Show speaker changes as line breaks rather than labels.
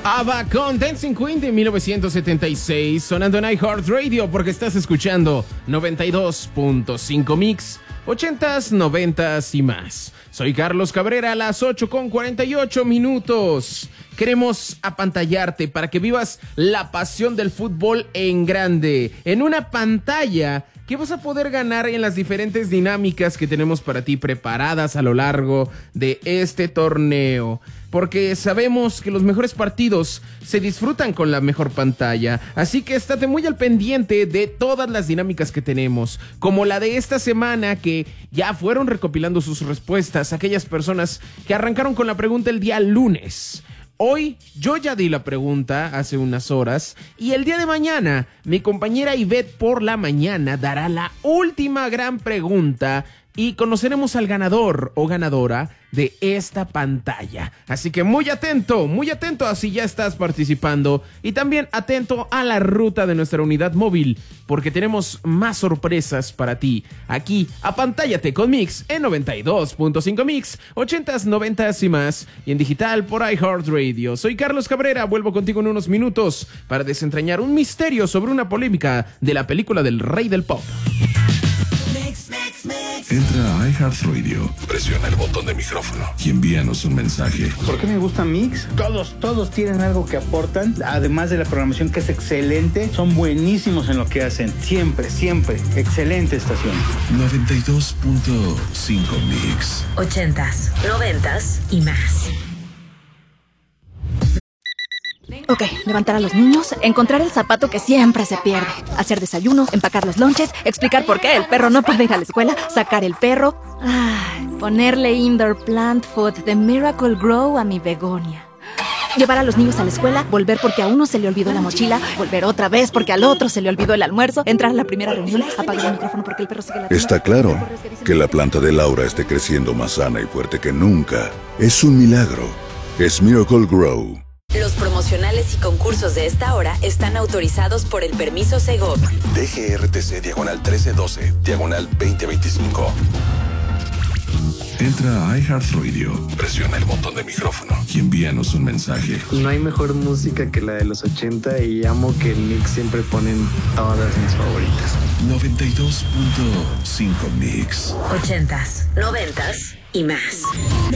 ABBA con Dancing Queen de 1976, sonando en iHeartRadio porque estás escuchando 92.5 Mix, 80s, 90s y más. Soy Carlos Cabrera a las 8:48. Queremos apantallarte para que vivas la pasión del fútbol en grande, en una pantalla que vas a poder ganar en las diferentes dinámicas que tenemos para ti preparadas a lo largo de este torneo. Porque sabemos que los mejores partidos se disfrutan con la mejor pantalla. Así que estate muy al pendiente de todas las dinámicas que tenemos. Como la de esta semana, que ya fueron recopilando sus respuestas aquellas personas que arrancaron con la pregunta el día lunes. Hoy yo ya di la pregunta hace unas horas y el día de mañana mi compañera Ivette por la mañana dará la última gran pregunta y conoceremos al ganador o ganadora de esta pantalla. Así que muy atento a si ya estás participando y también atento a la ruta de nuestra unidad móvil porque tenemos más sorpresas para ti. Aquí, apantállate con Mix en 92.5 Mix, 80s, 90s y más y en digital por iHeartRadio. Soy Carlos Cabrera, vuelvo contigo en unos minutos para desentrañar un misterio sobre una polémica de la película del Rey del Pop.
Entra a iHeartRadio, presiona el botón de micrófono y envíanos un mensaje.
¿Por qué me gusta Mix? Todos tienen algo que aportan, además de la programación que es excelente, son buenísimos en lo que hacen, siempre, excelente estación.
92.5 Mix.
80s, 90s y más.
Ok, levantar a los niños, encontrar el zapato que siempre se pierde, hacer desayuno, empacar los lonches, explicar por qué el perro no puede ir a la escuela, sacar el perro, ponerle indoor plant food de Miracle Grow a mi begonia. Llevar a los niños a la escuela, volver porque a uno se le olvidó la mochila, volver otra vez porque al otro se le olvidó el almuerzo, entrar a la primera reunión, apagar el micrófono porque el perro sigue la...
Está claro que la planta de Laura esté creciendo más sana y fuerte que nunca. Es un milagro. Es Miracle Grow.
Los promocionales y concursos de esta hora están autorizados por el permiso Segov.
DGRTC /1312 /2025. Entra a iHeartRadio, presiona el botón de micrófono y envíanos un mensaje.
No hay mejor música que la de los 80 y amo que el Mix siempre ponen todas mis favoritas.
92.5 Mix.
80s, 90s y más.